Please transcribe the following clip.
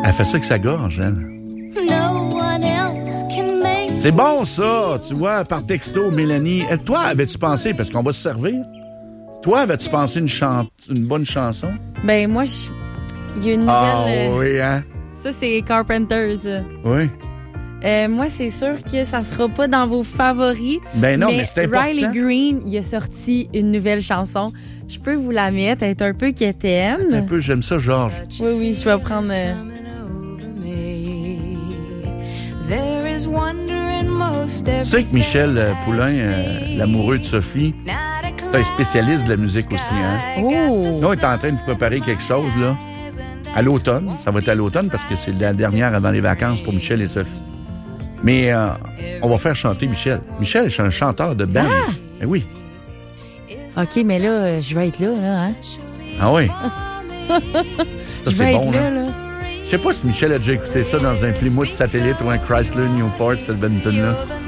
Elle fait ça avec sa gorge, elle. C'est bon, ça, tu vois, par texto, Mélanie. Et toi, avais-tu pensé, parce qu'on va se servir, toi, avais-tu pensé une bonne chanson? Ben, moi, il y a une nouvelle... oui, hein? Ça, c'est Carpenters. Oui. Moi, c'est sûr que ça sera pas dans vos favoris. Ben non, mais c'est important. Riley Green, il a sorti une nouvelle chanson. Je peux vous la mettre, elle est un peu quétaine. Un peu, j'aime ça, Georges. Oui, je vais prendre... Tu sais que Michel Poulain, l'amoureux de Sophie, c'est un spécialiste de la musique aussi, hein? Oh! Nous, on est en train de préparer quelque chose, là, à l'automne. Ça va être à l'automne parce que c'est la dernière avant les vacances pour Michel et Sophie. Mais on va faire chanter Michel. Michel, c'est un chanteur de band. Ah! Ben oui. OK, mais là, je vais être là, hein? Ah oui? Ça, Je c'est vais bon, être là. Je sais pas si Michel a déjà écouté ça dans un Plymouth Satellite ou un Chrysler Newport, cette bande là.